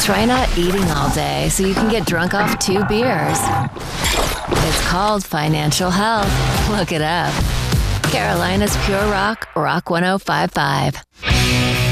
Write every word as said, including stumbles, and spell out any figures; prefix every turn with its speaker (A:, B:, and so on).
A: Try not eating all day so you can get drunk off two beers. It's called financial health. Look it up. Carolina's Pure Rock, Rock ten fifty-five.